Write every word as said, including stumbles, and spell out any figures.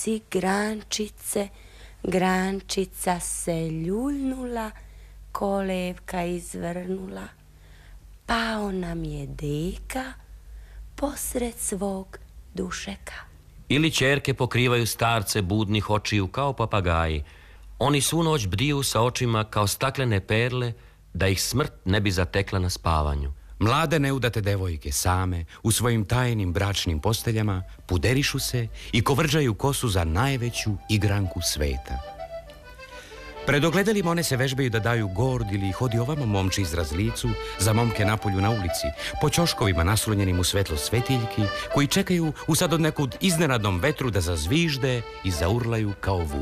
si grančice, grančica se ljuljnula, kolevka izvrnula. Pao nam je deka posred svog dušeka. Ili ćerke pokrivaju starce budnih očiju kao papagaji. Oni svu noć bdiju sa očima kao staklene perle, da ih smrt ne bi zatekla na spavanju. Mlade neudate devojke same u svojim tajnim bračnim posteljama puderišu se i kovrđaju kosu za najveću igranku sveta. Pred ogledalima one se vežbaju da daju gord ili hodi ovamo momči izraz licu za momke napolju na ulici, po ćoškovima naslonjenim u svetlo svetiljki, koji čekaju u sad od nekud iznenadnom vetru da zazvižde i zaurlaju kao vuk.